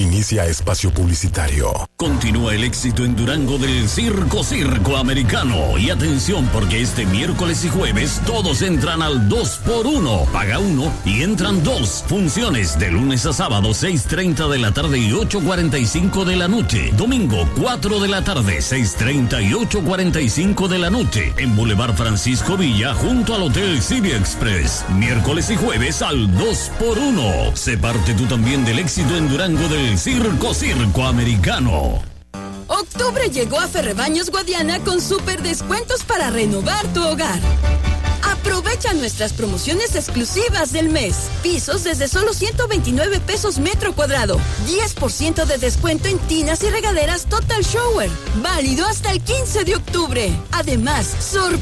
Inicia espacio publicitario. Continúa el éxito en Durango del Circo Americano. Y atención, porque este miércoles y jueves todos entran al 2x1. Paga 1 y entran 2. Funciones de lunes a sábado, 6:30 de la tarde y 8:45 de la noche. Domingo, 4 de la tarde, 6:30 y 8:45 de la noche. En Boulevard Francisco Villa, junto al Hotel City Express. Miércoles y jueves al 2x1. Sé parte tú también del éxito en Durango del Circo Americano. Octubre llegó a Ferrebaños Guadiana con súper descuentos para renovar tu hogar. Aprovecha nuestras promociones exclusivas del mes. Pisos desde solo 129 pesos metro cuadrado. 10% de descuento en tinas y regaderas Total Shower. Válido hasta el 15 de octubre. Además, sorpresa